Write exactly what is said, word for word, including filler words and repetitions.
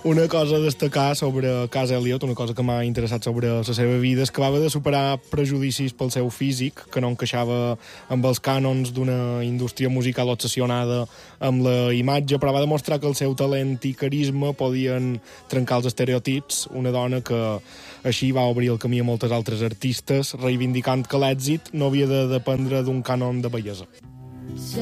Una cosa a destacar sobre Cass Elliot, una cosa que m'ha interessat sobre la seva vida, és que va haver de superar prejudicis pel seu físic, que no encaixava amb els cànons d'una indústria musical obsessionada amb la imatge, però va demostrar que el seu talent i carisma podien trencar els estereotips, una dona que així va obrir el camí a moltes altres artistes, reivindicant que l'èxit no havia de dependre d'un cànon de bellesa.